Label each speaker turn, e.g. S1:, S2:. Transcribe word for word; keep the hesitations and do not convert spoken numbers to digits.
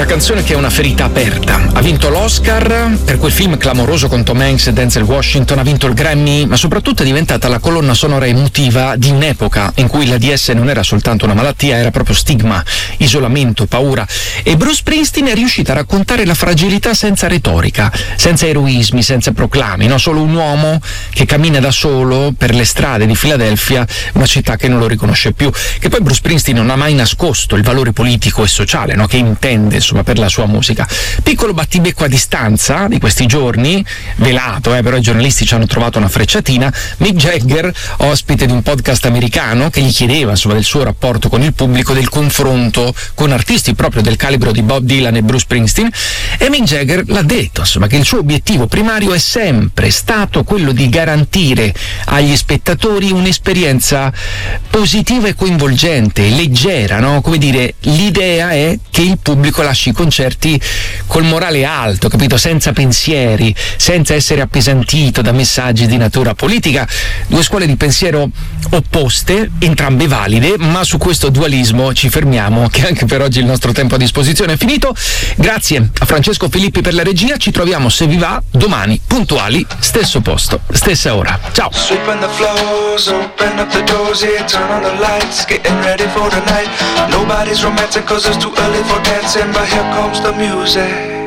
S1: canzone che è una ferita aperta. Ha vinto l'Oscar per quel film clamoroso con Tom Hanks e Denzel Washington, ha vinto il Grammy, ma soprattutto è diventata la colonna sonora emotiva di un'epoca in cui l'A D S non era soltanto una malattia, era proprio stigma, isolamento, paura. E Bruce Springsteen è riuscito a raccontare la fragilità senza retorica, senza eroismi, senza proclami, no? Solo un uomo che cammina da solo per le strade di Filadelfia, una città che non lo riconosce più. Che poi Bruce Springsteen non ha mai nascosto il valore politico e sociale, no? Che intende insomma per la sua musica. Piccolo battibecco a distanza di questi giorni, velato, eh, però i giornalisti ci hanno trovato una frecciatina. Mick Jagger, ospite di un podcast americano, che gli chiedeva insomma del suo rapporto con il pubblico, del confronto con artisti proprio del calibro di Bob Dylan e Bruce Springsteen, e Mick Jagger l'ha detto insomma che il suo obiettivo primario è sempre stato quello di garantire agli spettatori un'esperienza positiva e coinvolgente, leggera, no? Come dire, l'idea è che il pubblico lasci i concerti col morale alto, capito? Senza pensieri, senza essere appesantito da messaggi di natura politica. Due scuole di pensiero opposte, entrambe valide, ma su questo dualismo ci fermiamo, che anche per oggi il nostro tempo a disposizione è finito. Grazie a Francesco Filippi per la regia, ci troviamo, se vi va, domani puntuali, stesso posto, stessa ora. Ciao.
S2: Sweeping the floors, open up the doors, yeah, turn on the lights, getting ready for the night. Nobody's romantic cause it's too early for dancing, but here comes the music.